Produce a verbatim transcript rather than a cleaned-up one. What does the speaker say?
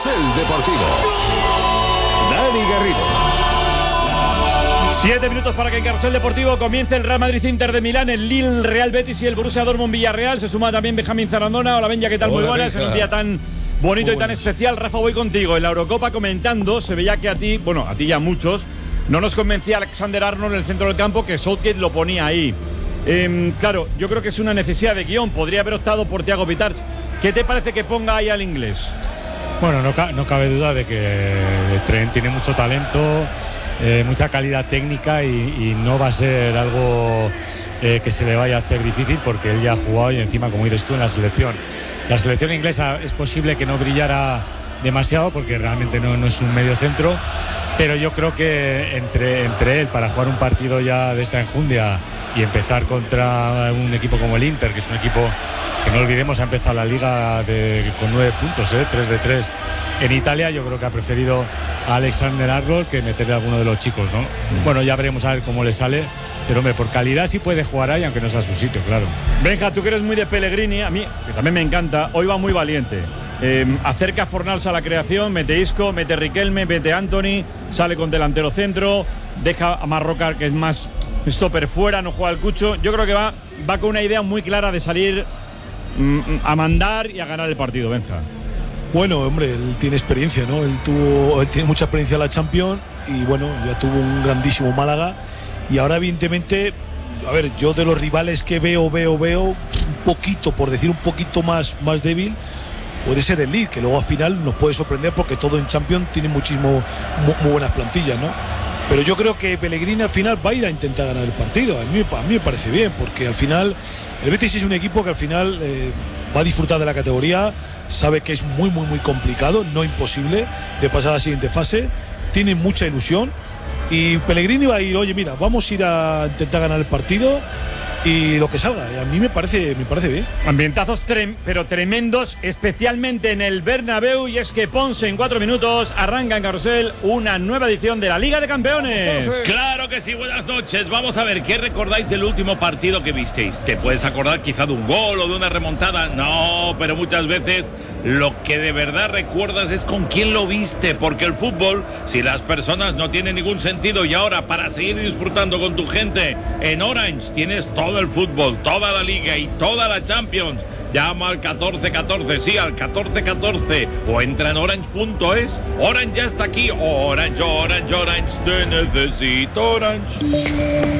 Carrusel Deportivo. Dani Garrido. Siete minutos para que en Carrusel Deportivo comience el Real Madrid Inter de Milán, el Lille Real Betis y el Borussia Dortmund Villarreal. Se suma también Benjamín Zarandona. Hola Benja, ¿qué tal? Hola, muy buenas. Benja. En un día tan bonito muy y tan buenas. especial. Rafa, voy contigo. En la Eurocopa comentando, se veía que a ti, bueno, a ti ya muchos, no nos convencía Alexander Arnold en el centro del campo, que Southgate lo ponía ahí. Eh, claro, yo creo que es una necesidad de guión. Podría haber optado por Thiago Pitarch. ¿Qué te parece que ponga ahí al inglés? Bueno, no, ca no cabe duda de que Trent tiene mucho talento, eh, mucha calidad técnica y, y no va a ser algo eh, que se le vaya a hacer difícil porque él ya ha jugado y encima, como dices tú, en la selección. La selección inglesa es posible que no brillara demasiado porque realmente no, no es un medio centro, pero yo creo que entre, entre él para jugar un partido ya de esta enjundia y empezar contra un equipo como el Inter, que es un equipo que no olvidemos ha empezado la liga de, con nueve puntos, ¿eh? tres de tres en Italia. Yo creo que ha preferido a Alexander Arnold que meterle a alguno de los chicos, ¿no? Mm. Bueno, ya veremos a ver cómo le sale, pero hombre, por calidad sí puede jugar ahí, aunque no sea su sitio, claro. Benja, tú que eres muy de Pellegrini, a mí, que también me encanta, hoy va muy valiente. Eh, acerca a Fornals a la creación, mete Isco, mete Riquelme, mete Anthony, sale con delantero centro, deja a Marroca, que es más stopper fuera, no juega al Cucho. Yo creo que va, va con una idea muy clara de salir a mandar y a ganar el partido, Benja. Bueno, hombre, él tiene experiencia, ¿no? Él tuvo, él tiene mucha experiencia en la Champions y bueno, ya tuvo un grandísimo Málaga y ahora evidentemente, a ver, yo de los rivales que veo, veo, veo un poquito, por decir un poquito más, más débil, puede ser el Lille, que luego al final nos puede sorprender porque todo en Champions tiene muchísimo, muy, muy buenas plantillas, ¿no? Pero yo creo que Pellegrini al final va a ir a intentar ganar el partido. A mí, a mí me parece bien, porque al final el Betis es un equipo que al final eh, va a disfrutar de la categoría, sabe que es muy, muy, muy complicado, no imposible, de pasar a la siguiente fase, tiene mucha ilusión y Pellegrini va a ir, oye, mira, vamos a ir a intentar ganar el partido y lo que salga. A mí me parece, me parece bien. Ambientazos trem pero tremendos, especialmente en el Bernabéu, y es que Ponce en cuatro minutos arranca en Carrusel una nueva edición de la Liga de Campeones. Claro que sí, buenas noches. Vamos a ver, ¿qué recordáis del último partido que visteis? ¿Te puedes acordar quizá de un gol o de una remontada? No, pero muchas veces lo que de verdad recuerdas es con quién lo viste, porque el fútbol, si las personas no tienen ningún sentido, y ahora para seguir disfrutando con tu gente en Orange tienes todo el fútbol, toda la liga y toda la Champions. Llama al catorce catorce, sí, al catorce catorce, o entra en orange punto es. Orange ya está aquí. Orange, Orange, Orange, te necesito Orange.